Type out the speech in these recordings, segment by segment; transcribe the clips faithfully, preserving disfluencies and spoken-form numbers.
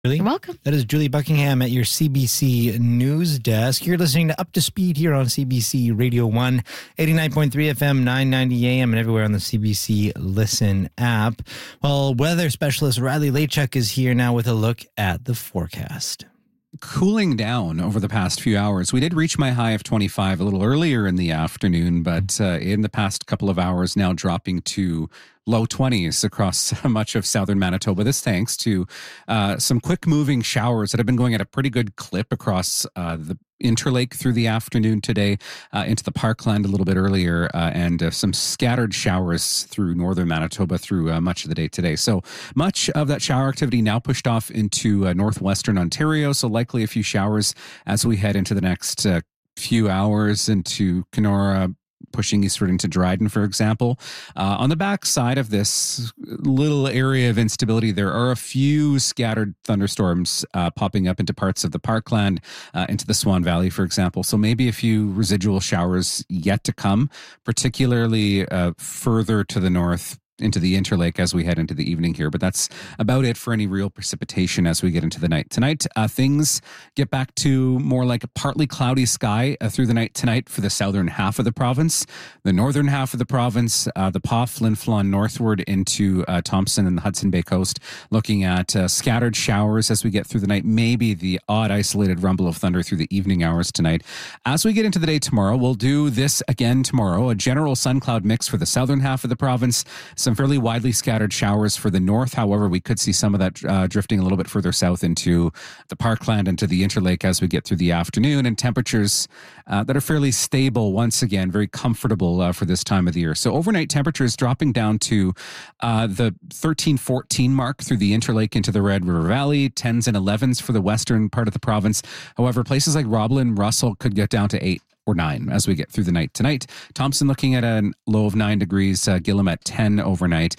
Julie? You're welcome. That is Julie Buckingham at your C B C News Desk. You're listening to Up to Speed here on C B C Radio one, eighty-nine point three F M, nine ninety A M, and everywhere on the C B C Listen app. Well, weather specialist Riley Lachuk is here now with a look at the forecast. Cooling down over the past few hours. We did reach my high of twenty-five a little earlier in the afternoon, but uh, in the past couple of hours now dropping to low twenties across much of southern Manitoba. This thanks to uh, some quick moving showers that have been going at a pretty good clip across uh, the Interlake through the afternoon today, uh, into the Parkland a little bit earlier, uh, and uh, some scattered showers through northern Manitoba through uh, much of the day today. So much of that shower activity now pushed off into uh, northwestern Ontario, so likely a few showers as we head into the next uh, few hours into Kenora, pushing eastward into Dryden, for example. Uh, on the back side of this little area of instability, there are a few scattered thunderstorms uh, popping up into parts of the Parkland, uh, into the Swan Valley, for example. So maybe a few residual showers yet to come, particularly uh, further to the north into the Interlake as we head into the evening here. But that's about it for any real precipitation as we get into the night. Tonight, uh, things get back to more like a partly cloudy sky uh, through the night tonight for the southern half of the province. The northern half of the province, uh, the Pas, Flin Flon northward into uh, Thompson and the Hudson Bay coast, looking at uh, scattered showers as we get through the night, maybe the odd isolated rumble of thunder through the evening hours tonight. As we get into the day tomorrow, we'll do this again tomorrow, a general sun cloud mix for the southern half of the province, some fairly widely scattered showers for the north. However, we could see some of that uh, drifting a little bit further south into the Parkland and to the Interlake as we get through the afternoon, and temperatures uh, that are fairly stable once again, very comfortable uh, for this time of the year. So overnight temperatures dropping down to uh, the thirteen, fourteen mark through the Interlake into the Red River Valley, tens and elevens for the western part of the province. However, places like Roblin, Russell could get down to eight or nine as we get through the night tonight. Thompson looking at a low of nine degrees, uh, Gillam at ten overnight.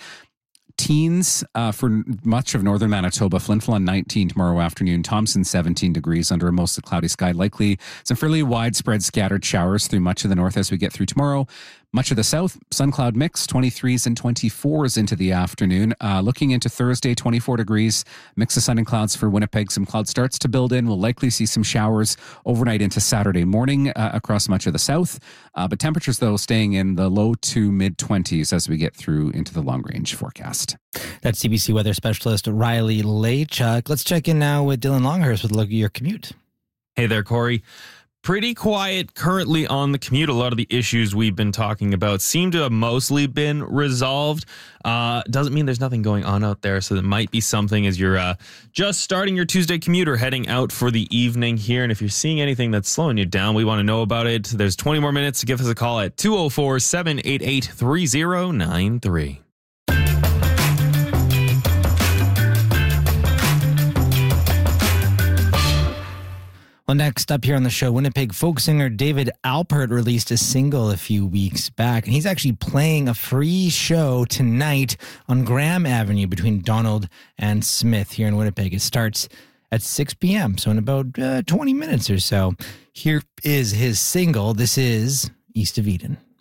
Teens uh, for much of northern Manitoba, Flin Flon nineteen tomorrow afternoon, Thompson seventeen degrees under a mostly cloudy sky. Likely some fairly widespread scattered showers through much of the north as we get through tomorrow. Much of the south, sun cloud mix, twenty-threes and twenty-fours into the afternoon. Uh, looking into Thursday, twenty-four degrees, mix of sun and clouds for Winnipeg. Some cloud starts to build in. We'll likely see some showers overnight into Saturday morning uh, across much of the south. Uh, but temperatures, though, staying in the low to mid-twenties as we get through into the long-range forecast. That's C B C weather specialist Riley Lachuk. Let's check in now with Dylan Longhurst with a look at your commute. Hey there, Corey. Pretty quiet currently on the commute. A lot of the issues we've been talking about seem to have mostly been resolved. Uh, doesn't mean there's nothing going on out there, so there might be something as you're uh, just starting your Tuesday commute or heading out for the evening here. And if you're seeing anything that's slowing you down, we want to know about it. There's twenty more minutes to give us a call at two oh four, seven eight eight, three oh nine three. Well, next up here on the show, Winnipeg folk singer David Alpert released a single a few weeks back, and he's actually playing a free show tonight on Graham Avenue between Donald and Smith here in Winnipeg. It starts at six p.m., so in about uh, twenty minutes or so. Here is his single. This is East of Eden.